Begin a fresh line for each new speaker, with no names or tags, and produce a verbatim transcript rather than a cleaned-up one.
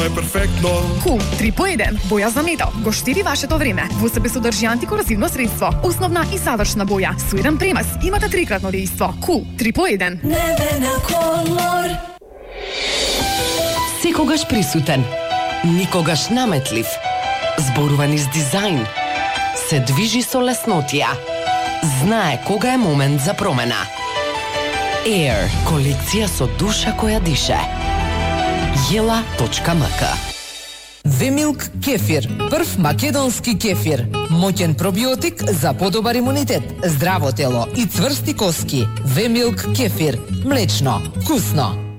е перфектно.
Кул три по еден, боја за метал, го штири вашето време. Во себе содржи антикорозивно средство, основна и завршна боја, со еден премес, имате трикратно дејство. Кул три по еден.
Небена колор.
Секогаш присутен, никогаш наметлив, зборува низ дизајн, се движи со леснотија, знае кога е момент за промена. Air, колекција со душа која дише. Jela точка m k.
Вемилк кефир, прв македонски кефир. Моќен пробиотик за подобар имунитет, здраво тело и цврсти коски. Вемилк кефир, млечно, вкусно.